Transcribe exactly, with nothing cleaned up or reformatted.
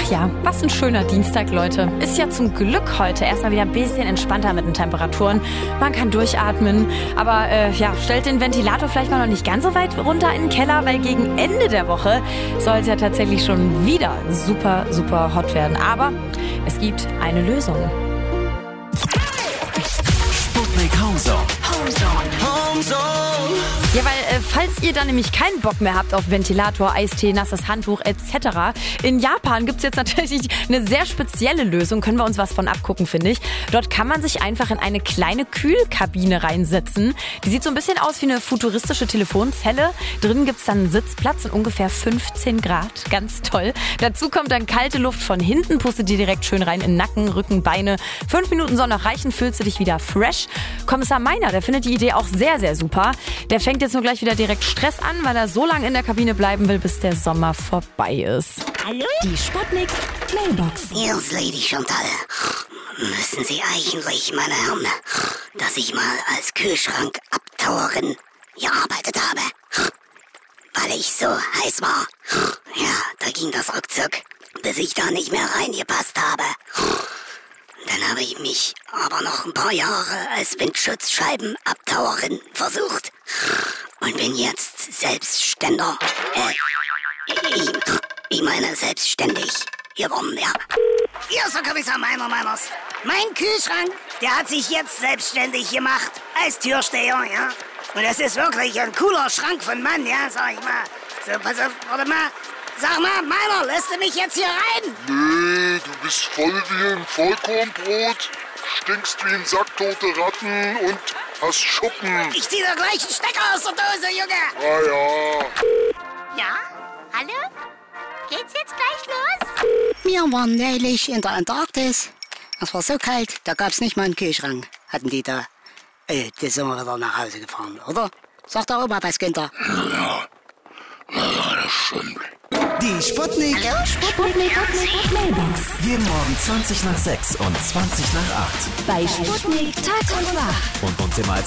ja, was ein schöner Dienstag, Leute. Ist ja zum Glück heute erstmal wieder ein bisschen entspannter mit den Temperaturen. Man kann durchatmen, aber äh, ja, stellt den Ventilator vielleicht mal noch nicht ganz so weit runter in den Keller, weil gegen Ende der Woche soll es ja tatsächlich schon wieder super, super hot werden. Aber es gibt eine Lösung. Sputnik Homezone. Homezone. Homezone. Ja, weil äh, falls ihr dann nämlich keinen Bock mehr habt auf Ventilator, Eistee, nasses Handtuch et cetera, in Japan gibt's jetzt natürlich eine sehr spezielle Lösung, können wir uns was von abgucken, finde ich. Dort kann man sich einfach in eine kleine Kühlkabine reinsetzen. Die sieht so ein bisschen aus wie eine futuristische Telefonzelle. Drinnen gibt's dann einen Sitzplatz in ungefähr fünfzehn Grad. Ganz toll. Dazu kommt dann kalte Luft von hinten, pustet dir direkt schön rein in Nacken, Rücken, Beine. Fünf Minuten sollen noch reichen, fühlst du dich wieder fresh. Kommissar Meiner, der findet die Idee auch sehr, sehr super. Der fängt jetzt nur gleich wieder direkt Stress an, weil er so lange in der Kabine bleiben will, bis der Sommer vorbei ist. Hallo? Die Sputnik Mailbox. Hier ist Lady Chantal. Müssen Sie eigentlich, meine Herren, dass ich mal als Kühlschrankabtauerin gearbeitet habe? Weil ich so heiß war. Ja, da ging das ruckzuck, bis ich da nicht mehr reingepasst habe. Dann habe ich mich aber noch ein paar Jahre als Windschutzscheibenabtauerin versucht. Und bin jetzt Selbstständer. Äh, ich, ich meine selbstständig geworden, ja. Hier ist der Kommissar Meiner Meiners. Mein Kühlschrank, der hat sich jetzt selbstständig gemacht als Türsteher, ja. Und das ist wirklich ein cooler Schrank von Mann, ja, sag ich mal. So, pass auf, warte mal. Sag mal, Meiner, lässt du mich jetzt hier rein? Nee, du bist voll wie ein Vollkornbrot, stinkst wie ein Sack tote Ratten und hast Schuppen. Ich zieh da gleich einen Stecker aus der Dose, Junge. Ah ja. Ja? Hallo? Geht's jetzt gleich los? Wir waren neulich in der Antarktis. Es war so kalt, da gab's nicht mal einen Kühlschrank. Hatten die da. Äh, die sind wir wieder nach Hause gefahren, oder? Sagt der Oma was, Kinder? Ja, ja, das stimmt. Die Sputnik. Hallo? Sputnik Mailbox. Jeden Morgen zwanzig nach sechs und zwanzig nach acht. Bei Sputnik Tag und Wach. Und uns immer als